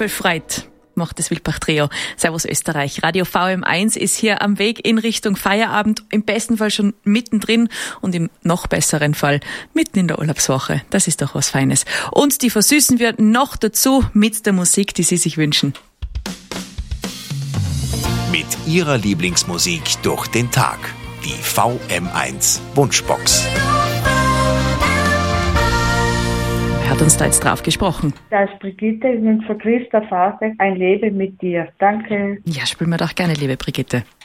viel Freude macht das Wildbach-Trio. Servus Österreich. Radio VM1 ist hier am Weg in Richtung Feierabend. Im besten Fall schon mittendrin und im noch besseren Fall mitten in der Urlaubswoche. Das ist doch was Feines. Und die versüßen wir noch dazu mit der Musik, die Sie sich wünschen. Mit Ihrer Lieblingsmusik durch den Tag. Die VM1 Wunschbox. Wer hat uns da jetzt drauf gesprochen? Da ist Brigitte von Christa Fasek. Ein Leben mit dir. Danke. Ja, spielen wir doch gerne, liebe Brigitte.